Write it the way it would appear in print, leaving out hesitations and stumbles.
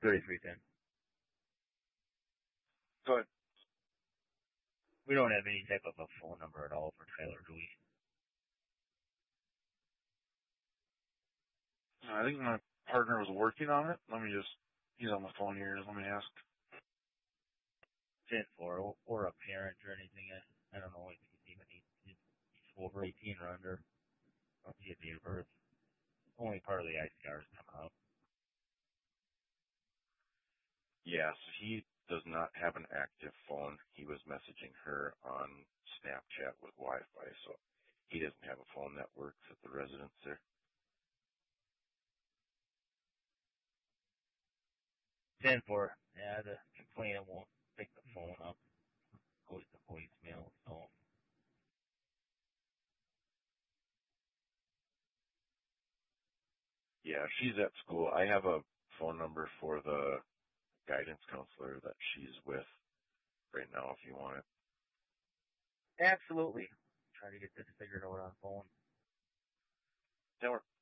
3310. Go ahead. We don't have any type of a phone number at all for Tyler, do we? I think my partner was working on it. He's on the phone here. Let me ask. 10-4, or a parent or anything. I don't know if he's over 18 or under. I don't see a date of birth. Only part of the ICRs come out. Yeah, so he does not have an active phone. He was messaging her on Snapchat with Wi-Fi, so he doesn't have a phone that works at the residence there. 10-4. Yeah, the complainant won't pick the phone up. Goes to voicemail. So. Yeah, she's at school. I have a phone number for the guidance counselor that she's with right now if you want it. Absolutely. Try to get this figured out on phone. That works.